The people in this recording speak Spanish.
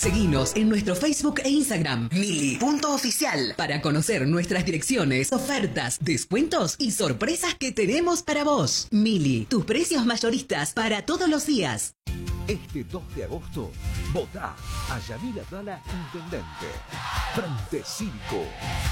Seguinos en nuestro Facebook e Instagram, Mili.oficial, para conocer nuestras direcciones, ofertas, descuentos y sorpresas que tenemos para vos. Mili, tus precios mayoristas para todos los días. Este 2 de agosto, votá a Yamil Atala Intendente. Frente Cívico.